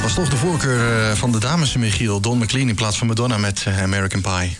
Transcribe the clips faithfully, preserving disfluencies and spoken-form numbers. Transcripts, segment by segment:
Was toch de voorkeur uh, van de dames, Michiel? Don McLean in plaats van Madonna met uh, American Pie.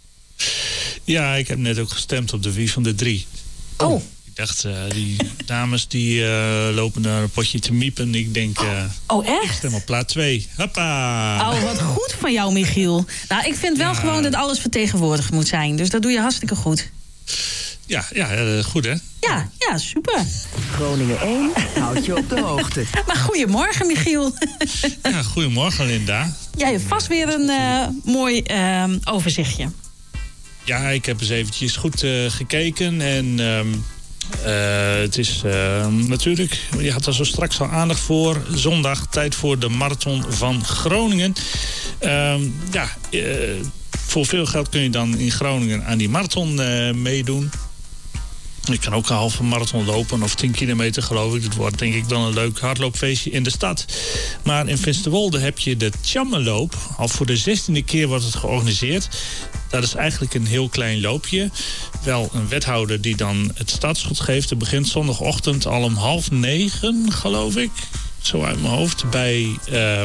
Ja, ik heb net ook gestemd op de wie van de drie. Oh. Ik dacht, uh, die dames die uh, lopen naar een potje te miepen. Ik denk, uh, oh, echt? Ik stem op plaat twee. Hoppa! Oh, wat goed van jou, Michiel. Nou, ik vind wel ja. gewoon dat alles vertegenwoordigd moet zijn. Dus dat doe je hartstikke goed. Ja, ja uh, goed hè? Ja, ja, super. Groningen één houdt je op de hoogte. Maar goedemorgen, Michiel. Ja, goedemorgen, Linda. Jij hebt vast weer een uh, mooi uh, overzichtje. Ja, ik heb eens eventjes goed uh, gekeken. En um, uh, het is uh, natuurlijk, je had er zo straks al aandacht voor. Zondag, tijd voor de Marathon van Groningen. Um, ja, uh, voor veel geld kun je dan in Groningen aan die marathon uh, meedoen. Je kan ook een halve marathon lopen of tien kilometer geloof ik. Dat wordt denk ik dan een leuk hardloopfeestje in de stad. Maar in Finsterwolde heb je de Tjammeloop. Al voor de zestiende keer wordt het georganiseerd. Dat is eigenlijk een heel klein loopje. Wel een wethouder die dan het startschot geeft. Het begint zondagochtend al om half negen geloof ik. Zo uit mijn hoofd. Bij uh, uh,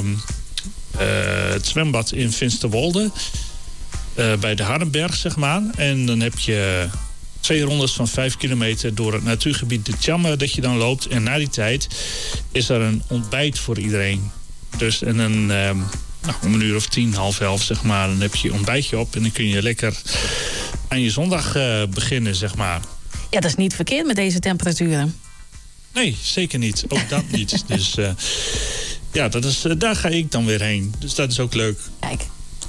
het zwembad in Finsterwolde. Uh, bij de Hardenberg zeg maar. En dan heb je twee rondes van vijf kilometer door het natuurgebied de Tjamme dat je dan loopt. En na die tijd is er een ontbijt voor iedereen. Dus en een, um, nou, om een uur of tien, half elf zeg maar. Dan heb je je ontbijtje op en dan kun je lekker aan je zondag uh, beginnen zeg maar. Ja, dat is niet verkeerd met deze temperaturen. Nee, zeker niet. Ook dat niet. Dus uh, ja, dat is, uh, daar ga ik dan weer heen. Dus dat is ook leuk. Kijk.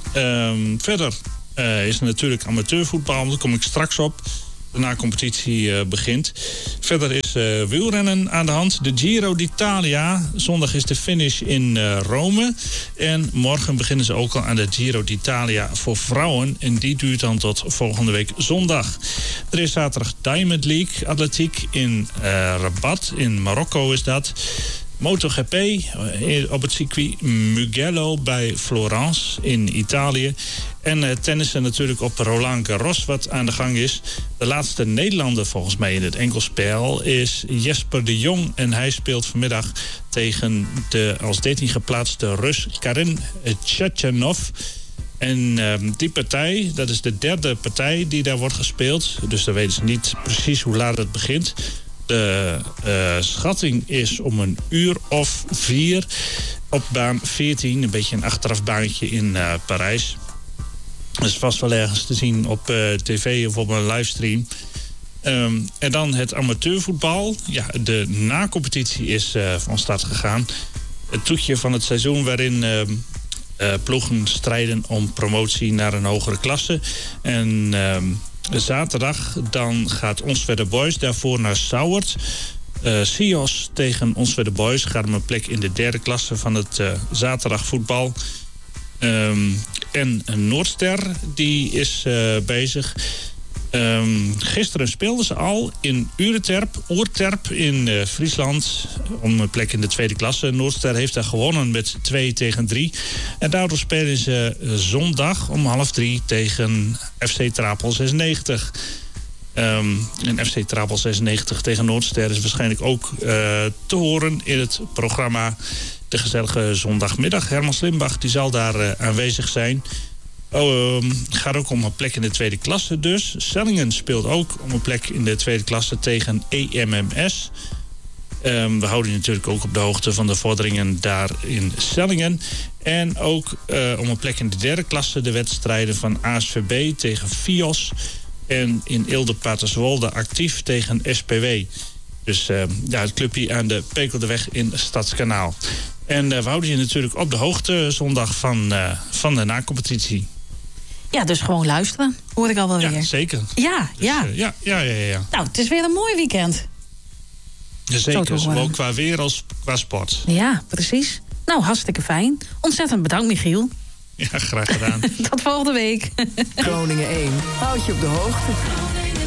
Um, verder uh, is er natuurlijk amateurvoetbal. Daar kom ik straks op. De na-competitie uh, begint. Verder is uh, wielrennen aan de hand. De Giro d'Italia. Zondag is de finish in uh, Rome. En morgen beginnen ze ook al aan de Giro d'Italia voor vrouwen. En die duurt dan tot volgende week zondag. Er is zaterdag Diamond League atletiek in uh, Rabat. In Marokko is dat. MotoGP op het circuit Mugello bij Florence in Italië. En uh, tennissen natuurlijk op Roland Garros wat aan de gang is. De laatste Nederlander volgens mij in het enkelspel is Jesper de Jong. En hij speelt vanmiddag tegen de als dertien geplaatste Rus Karin Khachanov. En uh, die partij, dat is de derde partij die daar wordt gespeeld. Dus dan weten ze niet precies hoe laat het begint. De uh, schatting is om een uur of vier op baan veertien. Een beetje een achterafbaantje in uh, Parijs. Dat is vast wel ergens te zien op uh, tv of op een livestream. Um, en dan het amateurvoetbal. Ja, de na-competitie is uh, van start gegaan. Het toetje van het seizoen waarin uh, uh, ploegen strijden om promotie naar een hogere klasse. En Uh, zaterdag dan gaat Onstwedde Boys daarvoor naar Sauwerd. Uh, Sios tegen Onstwedde Boys gaat om een plek in de derde klasse van het uh, zaterdagvoetbal. Um, en Noordster die is uh, bezig. Um, gisteren speelden ze al in Ureterp, Oerterp in uh, Friesland om een plek in de tweede klasse. Noordster heeft daar gewonnen met twee tegen drie. En daardoor spelen ze uh, zondag om half drie tegen F C Trapel zesennegentig. Um, en F C Trapel zesennegentig tegen Noordster is waarschijnlijk ook uh, te horen in het programma de gezellige zondagmiddag. Herman Slimbach die zal daar uh, aanwezig zijn. Oh, um, gaat ook om een plek in de tweede klasse dus. Sellingen speelt ook om een plek in de tweede klasse tegen E M M S. Um, we houden je natuurlijk ook op de hoogte van de vorderingen daar in Sellingen. En ook uh, om een plek in de derde klasse de wedstrijden van A S V B tegen Fios. En in Eelde-Paterswolde actief tegen S P W. Dus uh, ja, het clubje aan de Pekelde in Stadskanaal. En uh, we houden je natuurlijk op de hoogte zondag van, uh, van de na-competitie. Ja, dus gewoon luisteren, hoor ik al wel ja, weer. Zeker. Ja, dus, ja. Uh, ja, ja, ja, ja. Nou, het is weer een mooi weekend. Ja, zeker, zowel qua weer als qua sport. Ja, precies. Nou, hartstikke fijn. Ontzettend bedankt, Michiel. Ja, graag gedaan. Tot volgende week. Groningen één houdt je op de hoogte.